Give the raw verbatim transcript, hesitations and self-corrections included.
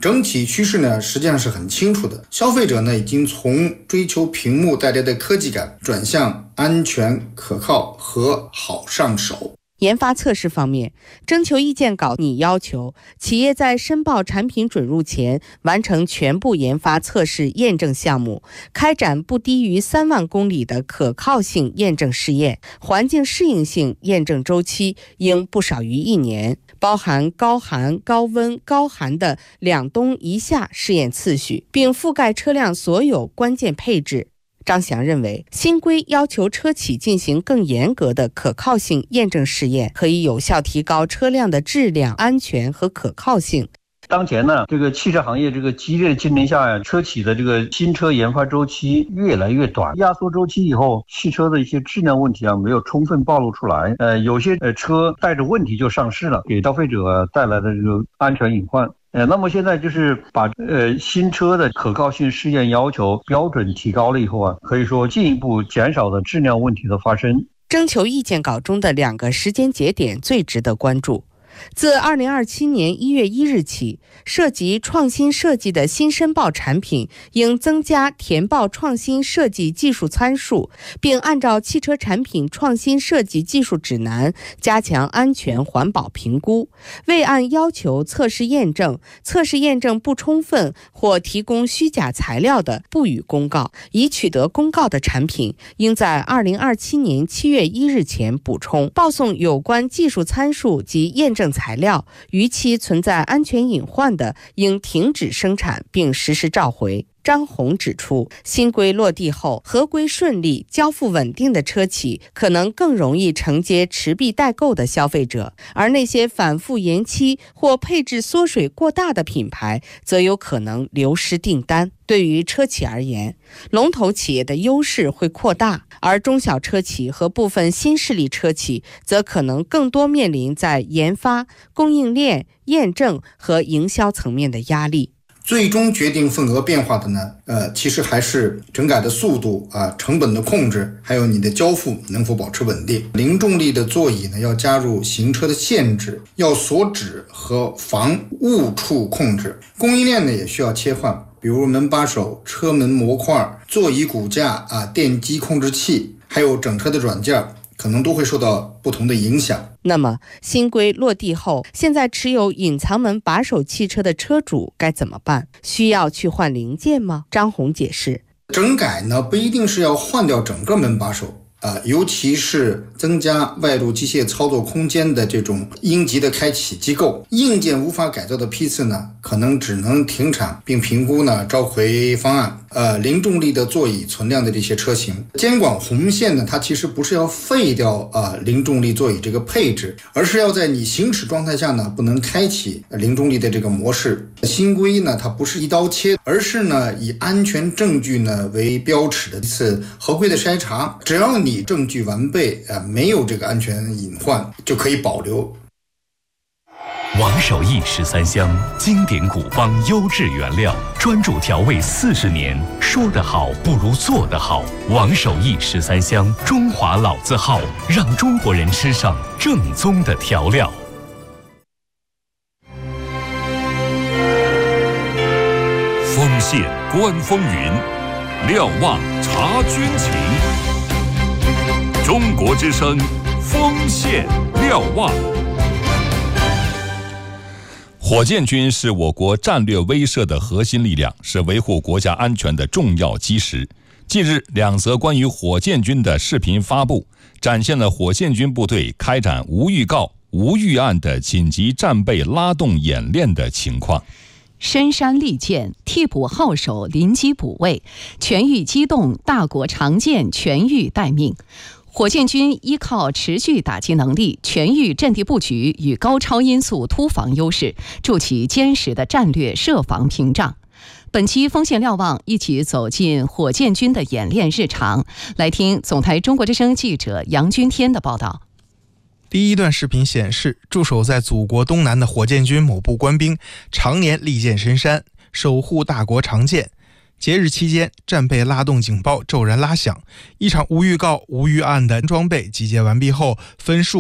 整体趋势呢实际上是很清楚的，消费者呢已经从追求屏幕带来的科技感转向安全、可靠和好上手。 研发测试方面，征求意见稿拟要求企业在申报产品准入前完成全部研发测试验证项目，开展不低于三万公里的可靠性验证试验，环境适应性验证周期应不少于一年，包含高寒、高温、高寒的两冬一夏试验次序，并覆盖车辆所有关键配置。张翔认为，新规要求车企进行更严格的可靠性验证试验，可以有效提高车辆的质量、安全和可靠性。 当前呢，这个汽车行业这个激烈竞争下呀，车企的这个新车研发周期越来越短，压缩周期以后，汽车的一些质量问题啊没有充分暴露出来，呃，有些呃车带着问题就上市了，给消费者带来的这个安全隐患。呃，那么现在就是把呃新车的可靠性试验要求标准提高了以后啊，可以说进一步减少了质量问题的发生。 征求意见稿中的两个时间节点最值得关注。自二零二七年一月一日起，涉及创新设计的新申报产品应增加填报创新设计技术参数，并按照汽车产品创新设计技术指南加强安全环保评估。未按要求测试验证、测试验证不充分或提供虚假材料的，不予公告。已取得公告的产品，应在二零二七年七月一日前补充报送有关技术参数及验证材料，逾期存在安全隐患的，应停止生产并实施召回。张红指出，新规落地后，合规顺利、交付稳定的车企可能更容易承接持币待购的消费者，而那些反复延期或配置缩水过大的品牌，则有可能流失订单。对于车企而言，龙头企业的优势会扩大，而中小车企和部分新势力车企则可能更多面临在研发、供应链、验证和营销层面的压力。 最终决定份额变化的呢，呃，其实还是整改的速度啊、成本的控制，还有你的交付能否保持稳定。零重力的座椅呢，要加入行车的限制，要锁止和防误触控制。供应链呢也需要切换，比如门把手、车门模块、座椅骨架啊、电机控制器，还有整车的软件，可能都会受到不同的影响。 那么新规落地后，现在持有隐藏门把手汽车的车主该怎么办？需要去换零件吗？张红解释， 整改呢不一定是要换掉整个门把手啊、呃，尤其是增加外部机械操作空间的这种应急的开启机构，硬件无法改造的批次呢，可能只能停产并评估呢召回方案。呃，零重力的座椅存量的这些车型，监管红线呢，它其实不是要废掉啊、呃、零重力座椅这个配置，而是要在你行驶状态下呢，不能开启零重力的这个模式。新规呢，它不是一刀切，而是呢以安全证据呢为标尺的一次合规的筛查，只要你证据完备，呃，没有这个安全隐患，就可以保留。 王守义十三香，经典古方优质原料，专注调味四十年，说得好不如做得好。王守义十三香，中华老字号，让中国人吃上正宗的调料。 锋线观风云，瞭望察军情。中国之声，锋线瞭望。火箭军是我国战略威慑的核心力量，是维护国家安全的重要基石。近日，两则关于火箭军的视频发布，展现了火箭军部队开展无预告、无预案的紧急战备拉动演练的情况。 深山利剑，替补号手临机补位，全域机动，大国长剑全域待命。火箭军依靠持续打击能力、全域阵地布局与高超音速突防优势，筑起坚实的战略设防屏障。本期锋线瞭望，一起走进火箭军的演练日常，来听总台中国之声记者杨君天的报道。 第一段视频显示，驻守在祖国东南的火箭军某部官兵常年利剑深山，守护大国长剑。节日期间，战备拉动警报骤然拉响，一场无预告、无预案的装备集结完毕后，分数